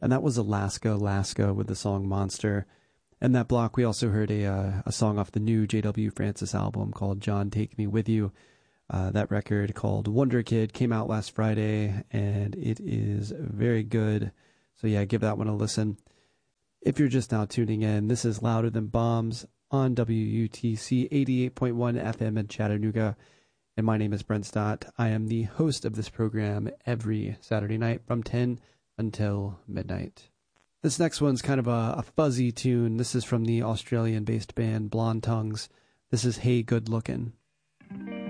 and that was Alaska with the song Monster. In that block, we also heard a song off the new J.W. Francis album called John Take Me With You. That record called Wonder Kid came out last Friday, and it is very good. So yeah, give that one a listen. If you're just now tuning in, this is Louder Than Bombs on WUTC 88.1 FM in Chattanooga. And my name is Brent Stott. I am the host of this program every Saturday night from 10 until midnight. This next one's kind of a fuzzy tune. This is from the Australian-based band Blonde Tongues. This is Hey Good Lookin'.